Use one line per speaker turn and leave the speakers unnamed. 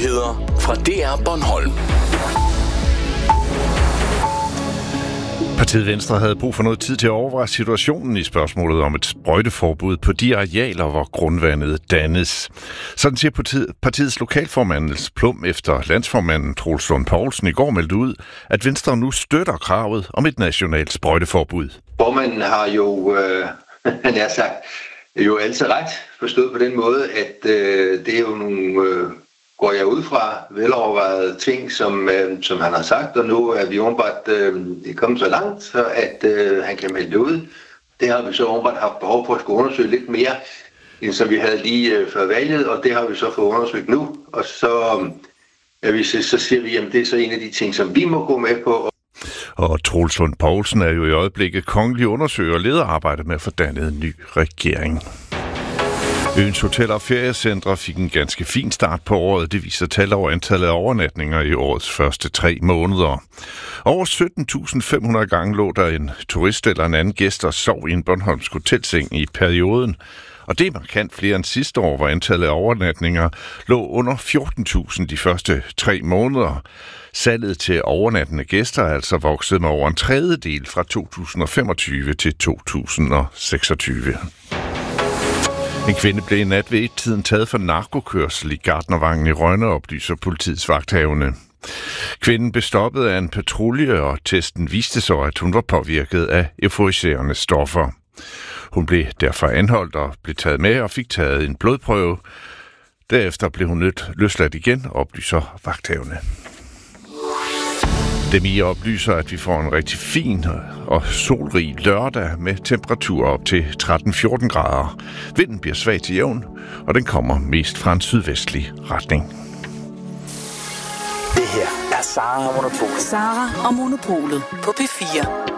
Nyheder fra DR Bornholm.
Partiet Venstre havde brug for noget tid til at overveje situationen i spørgsmålet om et sprøjteforbud på de arealer, hvor grundvandet dannes. Sådan siger partiets lokalformand Niels Plum efter landsformanden Troels Lund Poulsen i går meldte ud, at Venstre nu støtter kravet om et nationalt sprøjteforbud.
Formanden har jo, han har sagt, jo altid ret forstået på den måde, at det er jo nogle, går jeg ud fra, velovervejede ting, som han har sagt, og nu er vi åbenbart kommet så langt, så at han kan melde det ud. Det har vi så åbenbart haft behov for at skulle undersøge lidt mere, end som vi havde lige før valget, og det har vi så fået undersøgt nu. Og så siger vi, at det er så en af de ting, som vi må gå med på.
Og Troels Lund Poulsen er jo i øjeblikket kongelig undersøger og leder arbejdet med at få dannet en ny regering. Øens hoteller og feriecentre fik en ganske fin start på året. Det viser tal over antallet af overnatninger i årets første 3 måneder. Over 17.500 gange lå der en turist eller en anden gæst og sov i en bornholmsk hotelseng i perioden. Og det er markant flere end sidste år, hvor antallet af overnatninger lå under 14.000 de første 3 måneder. Salget til overnattende gæster er altså vokset med over en tredjedel fra 2025 til 2026. En kvinde blev i nat ved et-tiden taget for narkokørsel i Gartnervangen i Rønne, oplyser politiets vagthavende. Kvinden blev stoppet af en patrulje, og testen viste så, at hun var påvirket af euforiserende stoffer. Hun blev derfor anholdt og blev taget med og fik taget en blodprøve. Derefter blev hun løsladt igen, oplyser vagthavende. DMI oplyser, at vi får en rigtig fin og solrig lørdag med temperaturer op til 13-14 grader. Vinden bliver svag til jævn, og den kommer mest fra en sydvestlig retning.
Det her er Sara og Monopolet.
Sara og Monopolet på P4.